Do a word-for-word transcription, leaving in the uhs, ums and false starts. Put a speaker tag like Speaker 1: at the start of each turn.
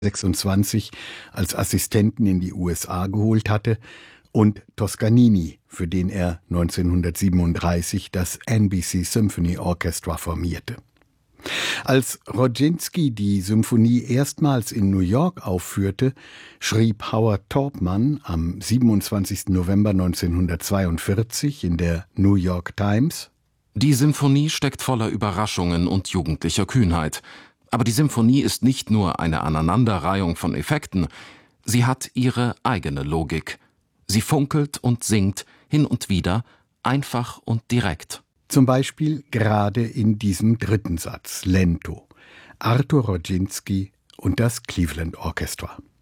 Speaker 1: sechsundzwanzig als Assistenten in die U S A geholt hatte, und Toscanini, für den er neunzehnhundertsiebenunddreißig das N B C Symphony Orchestra formierte. Als Rodzinski die Symphonie erstmals in New York aufführte, schrieb Howard Taubman am siebenundzwanzigsten November neunzehnhundertzweiundvierzig in der New York Times:
Speaker 2: Die Symphonie steckt voller Überraschungen und jugendlicher Kühnheit. Aber die Symphonie ist nicht nur eine Aneinanderreihung von Effekten, sie hat ihre eigene Logik. Sie funkelt und singt hin und wieder, einfach und direkt.
Speaker 1: Zum Beispiel gerade in diesem dritten Satz, Lento, Arthur Rodzinski und das Cleveland Orchestra.